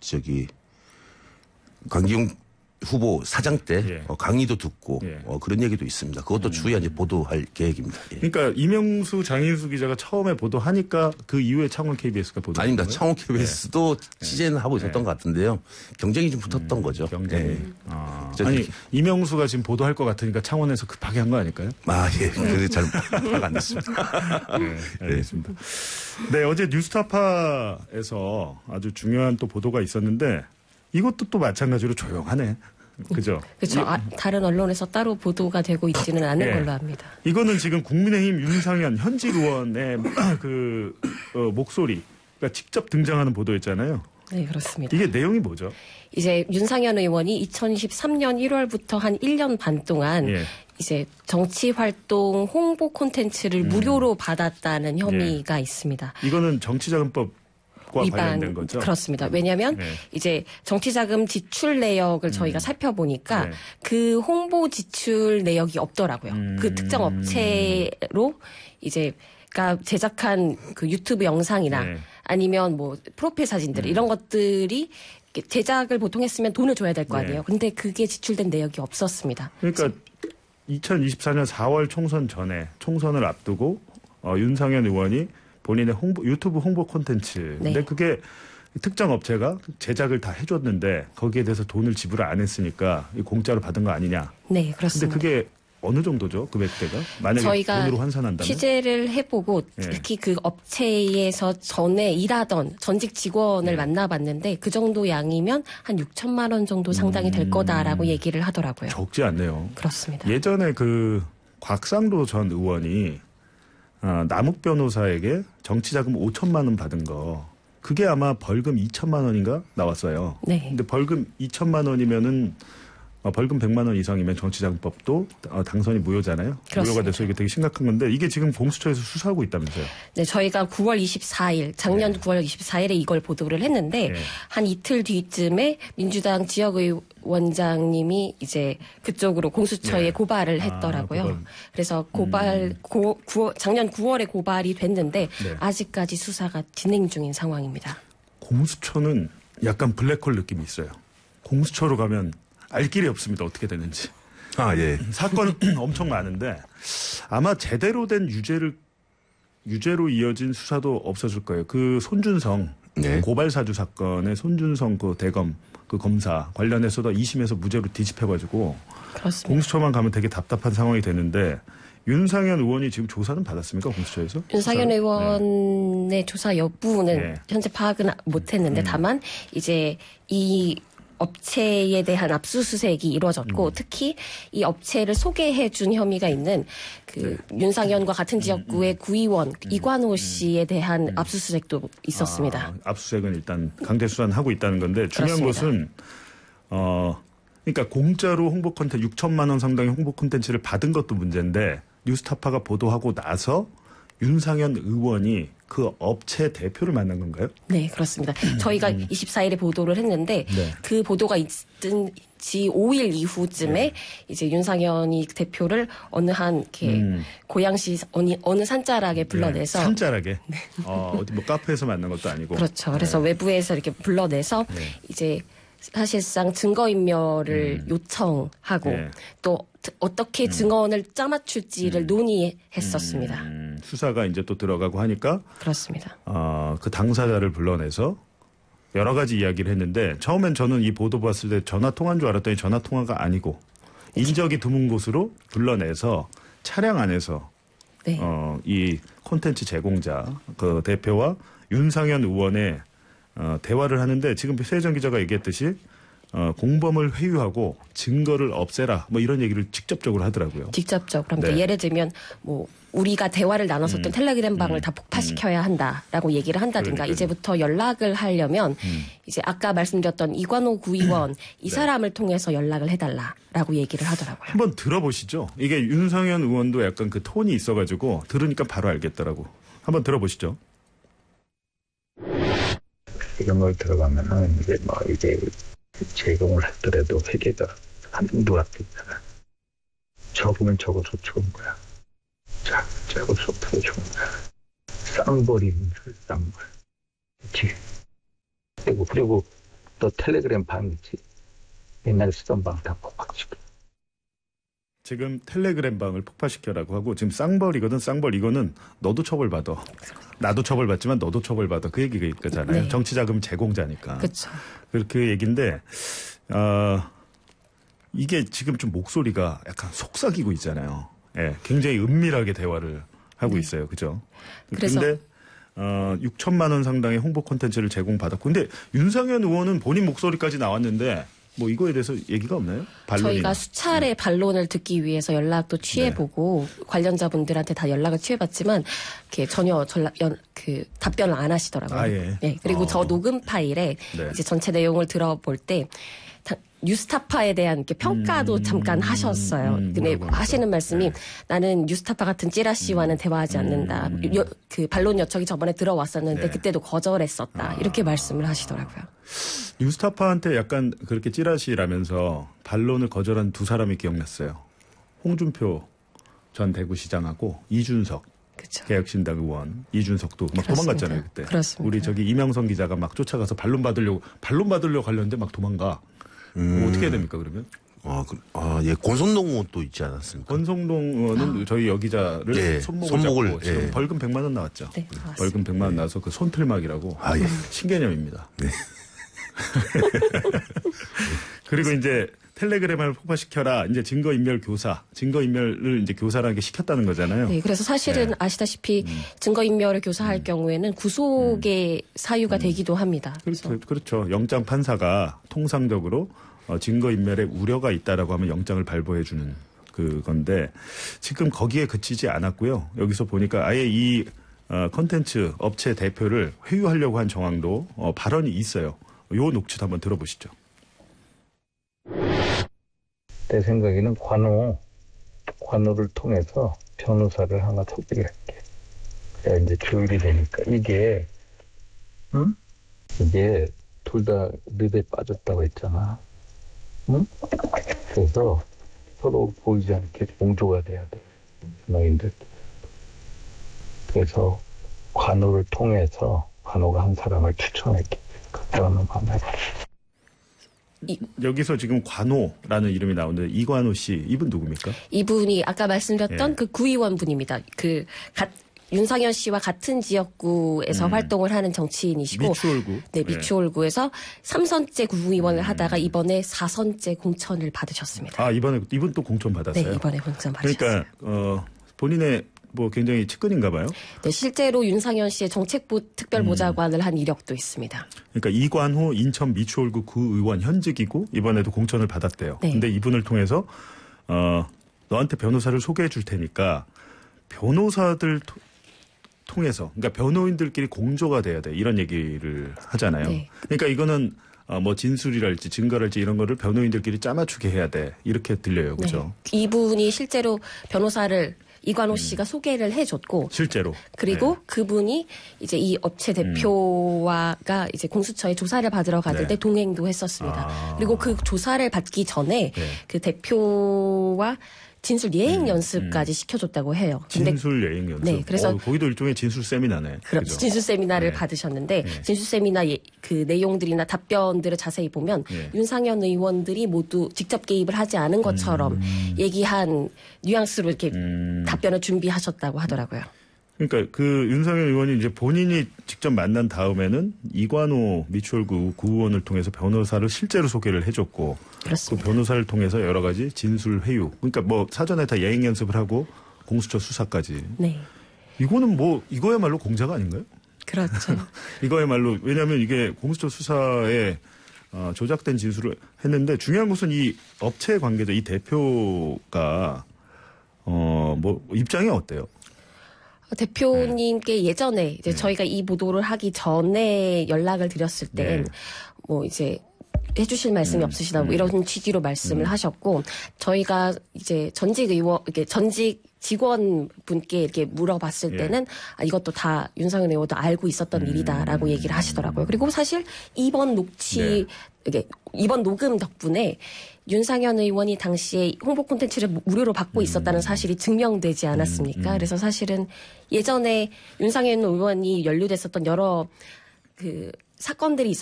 강기용 후보 사장 때 예. 강의도 듣고 예. 그런 얘기도 있습니다. 그것도 추후에 이제 보도할 계획입니다. 예. 그러니까 이명수 장인수 기자가 처음에 보도하니까 그 이후에 창원 KBS가 보도한 아닙니다. 거예요? 창원 KBS도 취재는 하고 있었던 것 같은데요. 경쟁이 좀 붙었던 거죠. 경쟁이. 예. 아니 이명수가 지금 보도할 것 같으니까 창원에서 급하게 한 거 아닐까요? 예. 그게 잘 파악 안 됐습니다. 네, 알겠습니다. 네, 어제 뉴스타파에서 아주 중요한 또 보도가 있었는데 이것도 또 마찬가지로 조용하네. 그죠? 그렇죠. 다른 언론에서 따로 보도가 되고 있지는 않은 예. 걸로 합니다. 이거는 지금 국민의힘 윤상현 현직 의원의 목소리가 직접 등장하는 보도였잖아요. 네, 그렇습니다. 이게 내용이 뭐죠? 이제 윤상현 의원이 2013년 1월부터 한 1년 반 동안 예. 이제 정치 활동 홍보 콘텐츠를 무료로 받았다는 혐의가 있습니다. 이거는 정치자금법 관련된 거죠? 그렇습니다. 왜냐하면 네. 이제 정치자금 지출 내역을 저희가 살펴보니까 네. 그 홍보 지출 내역이 없더라고요. 그 특정 업체로 이제 제작한 그 유튜브 영상이나 네. 아니면 뭐 프로필 사진들 이런 것들이 제작을 보통 했으면 돈을 줘야 될 거 아니에요. 네. 근데 그게 지출된 내역이 없었습니다. 그러니까 2024년 4월 총선 전에 총선을 앞두고 윤상현 의원이 본인의 유튜브 홍보 콘텐츠. 네. 근데 그게 특정 업체가 제작을 다 해줬는데 거기에 대해서 돈을 지불을 안 했으니까 공짜로 받은 거 아니냐. 네, 그렇습니다. 근데 그게 어느 정도죠? 금액대가? 만약에 저희가 돈으로 환산한다면? 취재를 해보고 네. 특히 그 업체에서 전에 일하던 전직 직원을 네. 만나봤는데 그 정도 양이면 한 6천만 원 정도 상당이 될 거다라고 얘기를 하더라고요. 적지 않네요. 그렇습니다. 예전에 그 곽상도 전 의원이 남욱 변호사에게 정치자금 5천만 원 받은 거 그게 아마 벌금 2천만 원인가 나왔어요. 네. 근데 벌금 2천만 원이면은 벌금 100만 원 이상이면 정치자금법도 당선이 무효잖아요. 그렇습니다. 무효가 돼서 이게 되게 심각한 건데 이게 지금 공수처에서 수사하고 있다면서요. 네, 저희가 9월 24일, 작년 네. 9월 24일에 이걸 보도를 했는데 네. 한 이틀 뒤쯤에 민주당 지역의원장님이 이제 그쪽으로 공수처에 네. 고발을 했더라고요. 그걸. 그래서 작년 9월에 고발이 됐는데 네. 아직까지 수사가 진행 중인 상황입니다. 공수처는 약간 블랙홀 느낌이 있어요. 공수처로 가면 알 길이 없습니다. 어떻게 되는지. 예. 사건은 엄청 많은데 아마 제대로 된 유죄로 이어진 수사도 없어질 거예요. 그 손준성 네. 고발 사주 사건의 손준성 그 대검 그 검사 관련해서도 2심에서 무죄로 뒤집혀가지고 그렇습니다. 공수처만 가면 되게 답답한 상황이 되는데 윤상현 의원이 지금 조사는 받았습니까? 공수처에서? 윤상현 수사를? 의원의 조사 여부는 네. 현재 파악은 못했는데 다만 이제 이 업체에 대한 압수수색이 이루어졌고 특히 이 업체를 소개해준 혐의가 있는 그 윤상현과 같은 지역구의 구의원 이관호 씨에 대한 압수수색도 있었습니다. 압수수색은 일단 강제 수사는 하고 있다는 건데 중요한 그렇습니다. 것은 그러니까 공짜로 홍보 콘텐츠 6천만 원 상당의 홍보 콘텐츠를 받은 것도 문제인데 뉴스타파가 보도하고 나서 윤상현 의원이 그 업체 대표를 만난 건가요? 네, 그렇습니다. 저희가 24일에 보도를 했는데 네. 그 보도가 있은 지 5일 이후쯤에 이제 윤상현이 대표를 어느 한 이렇게 고양시 어느 산자락에 불러내서 네, 산자락에 어디 뭐 카페에서 만난 것도 아니고 그렇죠. 그래서 외부에서 이렇게 불러내서 이제 사실상 증거인멸을 요청하고 네. 또 어떻게 증언을 짜맞출지를 논의했었습니다. 수사가 이제 또 들어가고 하니까 그렇습니다. 그 당사자를 불러내서 여러 가지 이야기를 했는데 처음엔 저는 이 보도 봤을 때 전화 통화인 줄 알았더니 전화 통화가 아니고 인적이 드문 곳으로 불러내서 차량 안에서 네. 이 콘텐츠 제공자 그 대표와 윤상현 의원의 대화를 하는데 지금 세정 기자가 얘기했듯이 공범을 회유하고 증거를 없애라 뭐 이런 얘기를 직접적으로 하더라고요. 직접적으로 합니다. 네. 예를 들면 뭐 우리가 대화를 나눴었던 텔레그램 방을 다 폭파시켜야 한다라고 얘기를 한다든가 그러니까요. 이제부터 연락을 하려면 이제 아까 말씀드렸던 이관호 구의원 이 사람을 통해서 연락을 해달라라고 얘기를 하더라고요. 한번 들어보시죠. 이게 윤상현 의원도 약간 그 톤이 있어가지고 들으니까 바로 알겠더라고. 한번 들어보시죠. 이런 걸 들어가면은 이제 제공을 했더라도 회계가 한두 앞이잖아. 적으면 적어서 좋은 거야. 작을수록 더 좋은 거야. 쌍벌이면 쌍벌. 그치? 그리고 또 텔레그램 방이지. 옛날에 쓰던 방 다 폭파시켜. 지금 텔레그램 방을 폭파시켜라고 하고 지금 쌍벌이거든. 쌍벌 이거는 너도 처벌받아. 나도 처벌받지만 너도 처벌받아. 그 얘기잖아요. 네. 정치자금 제공자니까. 그렇죠. 그 얘기인데 이게 지금 좀 목소리가 약간 속삭이고 있잖아요. 예, 굉장히 은밀하게 대화를 하고 있어요. 그죠? 그래서 근데 6천만 원 상당의 홍보 콘텐츠를 제공받았고 근데 윤상현 의원은 본인 목소리까지 나왔는데 뭐 이거에 대해서 얘기가 없나요? 반론이나. 저희가 수차례 반론을 듣기 위해서 연락도 취해보고 관련자분들한테 다 연락을 취해봤지만 이렇게 전혀 답변을 안 하시더라고요. 아, 예. 네, 그리고 저 녹음 파일에 네. 이제 전체 내용을 들어볼 때 뉴스타파에 대한 이렇게 평가도 잠깐 하셨어요. 근데 물어보니까. 하시는 말씀이 나는 뉴스타파 같은 찌라시와는 대화하지 않는다. 그 반론 요청이 저번에 들어왔었는데 네. 그때도 거절했었다. 이렇게 말씀을 하시더라고요. 뉴스타파한테 약간 그렇게 찌라시라면서 반론을 거절한 두 사람이 기억났어요. 홍준표 전 대구시장하고 이준석 그렇죠. 개혁신당 의원 이준석도 막 그렇습니다. 도망갔잖아요 그때. 그렇습니다. 우리 저기 이명선 기자가 막 쫓아가서 반론 받으려고 가려는데 막 도망가. 어떻게 해야 됩니까 그러면? 예, 권선동 의원도 있지 않았습니까? 권성동 의원은 저희 여기자를 예, 손목을 손목을, 잡고 지금 예. 벌금 100만 원 나왔죠. 네, 나왔습니다. 벌금 100만 원 나와서 그 손틀막이라고 아, 예. 신개념입니다. 네. 그리고 이제 텔레그램을 폭파시켜라. 이제 증거인멸을 이제 교사라는 게 시켰다는 거잖아요. 네, 그래서 사실은 아시다시피 증거인멸을 교사할 경우에는 구속의 사유가 되기도 합니다. 그렇죠. 영장 판사가 통상적으로 증거인멸에 우려가 있다라고 하면 영장을 발부해 주는 그건데 지금 거기에 그치지 않았고요. 여기서 보니까 아예 이 컨텐츠 업체 대표를 회유하려고 한 정황도 발언이 있어요. 요 녹취도 한번 들어보시죠. 내 생각에는 관호를 통해서 변호사를 하나 소개할게. 그래야 이제 조율이 되니까 이게 둘 다 늪에 빠졌다고 했잖아. 응? 그래서 서로 보이지 않게 공조가 돼야 돼. 너희들. 그래서 관호를 통해서 관호가 한 사람을 추천할게. 그 사람은 만나게. 여기서 지금 관호라는 이름이 나오는데 이관호 씨 이분 누굽니까? 이분이 아까 말씀드렸던 예. 그 구의원 분입니다. 윤상현 씨와 같은 지역구에서 활동을 하는 정치인이시고 미추홀구. 네, 미추홀구에서 3선째 구의원을 하다가 이번에 4선째 공천을 받으셨습니다. 아, 이분 또 공천 받았어요? 네, 이번에 공천 받으셨어요. 그러니까 본인의 뭐 굉장히 측근인가 봐요. 네, 실제로 윤상현 씨의 정책부 특별보좌관을 한 이력도 있습니다. 그러니까 이관호 인천 미추홀구 구의원 현직이고 이번에도 공천을 받았대요. 네. 근데 이분을 통해서 너한테 변호사를 소개해 줄 테니까 변호사들 통해서 그러니까 변호인들끼리 공조가 돼야 돼. 이런 얘기를 하잖아요. 네. 그러니까 이거는 뭐 진술이랄지 증거랄지 이런 거를 변호인들끼리 짜맞추게 해야 돼. 이렇게 들려요. 그렇죠? 네. 이분이 실제로 변호사를 이관호 씨가 소개를 해줬고 실제로. 그리고 그분이 이제 이 업체 대표와가 이제 공수처에 조사를 받으러 갔을 네. 때 동행도 했었습니다. 그리고 그 조사를 받기 전에 네. 그 대표와 진술 예행 연습까지 시켜줬다고 해요. 근데 진술 예행 연습. 네, 그래서 거기도 일종의 진술 세미나네. 그럼 그죠? 진술 세미나를 네. 받으셨는데 네. 진술 세미나 그 내용들이나 답변들을 자세히 보면 네. 윤상현 의원들이 모두 직접 개입을 하지 않은 것처럼 얘기한 뉘앙스로 이렇게 답변을 준비하셨다고 하더라고요. 그러니까 그 윤상현 의원이 이제 본인이 직접 만난 다음에는 이관호 미추홀구 구의원을 통해서 변호사를 실제로 소개를 해줬고 그렇습니다. 그 변호사를 통해서 여러 가지 진술 회유 그러니까 뭐 사전에 다 예행 연습을 하고 공수처 수사까지 네, 이거는 뭐 이거야말로 공자가 아닌가요? 그렇죠. 이거야말로 왜냐하면 이게 공수처 수사에 조작된 진술을 했는데 중요한 것은 이 업체 관계자 이 대표가 뭐 입장이 어때요? 대표님께 예전에 이제 저희가 이 보도를 하기 전에 연락을 드렸을 땐 네. 뭐 이제 해주실 말씀이 없으시다 뭐 이런 취지로 말씀을 하셨고 저희가 이제 전직 의원 이렇게 전직 직원분께 이렇게 물어봤을 예. 때는 이것도 다 윤상현 의원도 알고 있었던 일이다라고 얘기를 하시더라고요. 그리고 사실 이번 이번 녹음 덕분에 윤상현 의원이 당시에 홍보 콘텐츠를 무료로 받고 있었다는 사실이 증명되지 않았습니까? 그래서 사실은 예전에 윤상현 의원이 연루됐었던 여러 그 사건들이